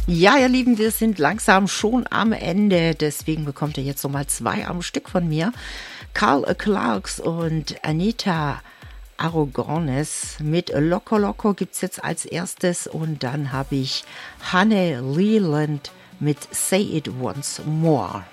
Ja, ihr Lieben, wir sind langsam schon am Ende. Deswegen bekommt ihr jetzt nochmal 2 am Stück von mir. Carl Clarks und Anita Aragones mit Loco Loco gibt's jetzt als erstes. Und dann habe ich Hanne Leland mit Say It Once More.